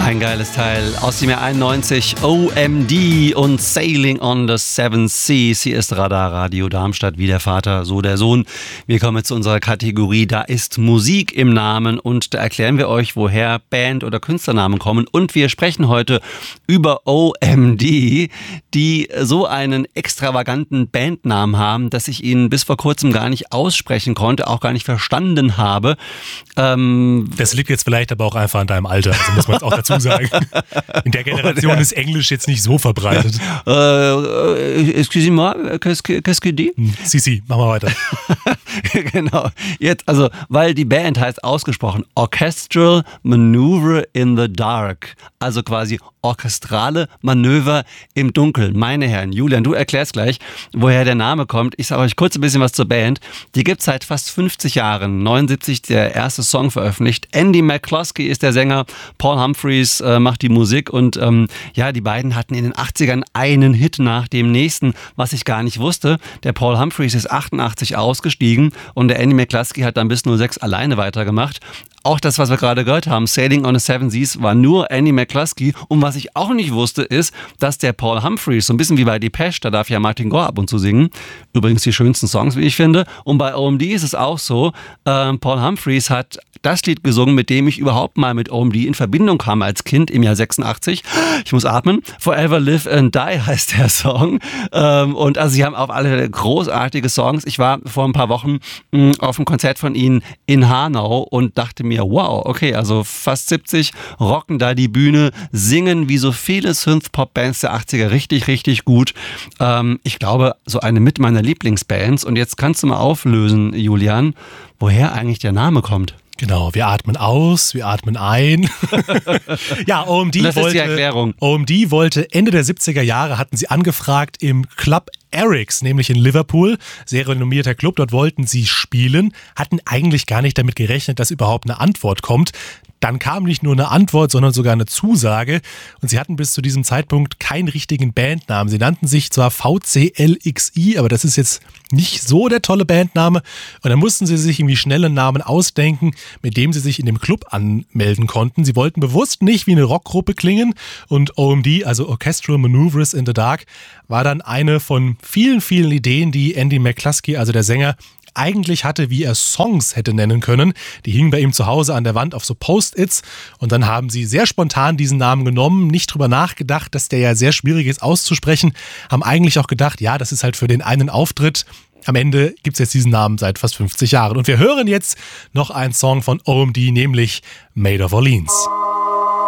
Ein geiles Teil aus dem Jahr 91, OMD und Sailing on the Seven Seas. Hier ist Radar Radio Darmstadt, wie der Vater, so der Sohn. Wir kommen jetzt zu unserer Kategorie, da ist Musik im Namen und da erklären wir euch, woher Band- oder Künstlernamen kommen. Und wir sprechen heute über OMD, die so einen extravaganten Bandnamen haben, dass ich ihn bis vor kurzem gar nicht aussprechen konnte, auch gar nicht verstanden habe. Das liegt jetzt vielleicht aber auch einfach an deinem Alter, also muss man es auch dazu sagen. In der Generation ist Englisch jetzt nicht so verbreitet. Excusez-moi, qu'est-ce que dit? Si, machen wir weiter. Genau, jetzt, also, weil die Band heißt ausgesprochen Orchestral Maneuver in the Dark, also quasi orchestrale Manöver im Dunkeln. Meine Herren, Julian, du erklärst gleich, woher der Name kommt. Ich sage euch kurz ein bisschen was zur Band. Die gibt es seit fast 50 Jahren. 79 der erste Song veröffentlicht. Andy McCluskey ist der Sänger, Paul Humphreys macht die Musik und die beiden hatten in den 80ern einen Hit nach dem nächsten, was ich gar nicht wusste. Der Paul Humphreys ist 88 ausgestiegen und der Andy McCluskey hat dann bis 06 alleine weitergemacht. Auch das, was wir gerade gehört haben, Sailing on the Seven Seas, war nur Andy McCluskey. Und was ich auch nicht wusste, ist, dass der Paul Humphreys, so ein bisschen wie bei Depeche, da darf ja Martin Gore ab und zu singen. Übrigens die schönsten Songs, wie ich finde. Und bei OMD ist es auch so, Paul Humphreys hat das Lied gesungen, mit dem ich überhaupt mal mit OMD in Verbindung kam als Kind im Jahr 86. Ich muss atmen. Forever Live and Die heißt der Song. Und also sie haben auch alle großartige Songs. Ich war vor ein paar Wochen auf einem Konzert von ihnen in Hanau und dachte mir, wow, okay, also fast 70, rocken da die Bühne, singen wie so viele Synth-Pop-Bands der 80er richtig, richtig gut. Ich glaube, so eine mit meiner Lieblingsbands. Und jetzt kannst du mal auflösen, Julian, woher eigentlich der Name kommt. Genau, wir atmen aus, wir atmen ein. Ja, OMD das ist die Erklärung. OMD wollte Ende der 70er Jahre, hatten sie angefragt im Club Eric's, nämlich in Liverpool, sehr renommierter Club, dort wollten sie spielen, hatten eigentlich gar nicht damit gerechnet, dass überhaupt eine Antwort kommt. Dann kam nicht nur eine Antwort, sondern sogar eine Zusage und sie hatten bis zu diesem Zeitpunkt keinen richtigen Bandnamen. Sie nannten sich zwar VCLXI, aber das ist jetzt nicht so der tolle Bandname und dann mussten sie sich irgendwie schnell einen Namen ausdenken, mit dem sie sich in dem Club anmelden konnten. Sie wollten bewusst nicht wie eine Rockgruppe klingen und OMD, also Orchestral Maneuvers in the Dark, war dann eine von vielen, vielen Ideen, die Andy McCluskey, also der Sänger, eigentlich hatte, wie er Songs hätte nennen können. Die hingen bei ihm zu Hause an der Wand auf so Post-its und dann haben sie sehr spontan diesen Namen genommen, nicht drüber nachgedacht, dass der ja sehr schwierig ist auszusprechen, haben eigentlich auch gedacht, ja, das ist halt für den einen Auftritt. Am Ende gibt es jetzt diesen Namen seit fast 50 Jahren und wir hören jetzt noch einen Song von OMD, nämlich Made of Orleans.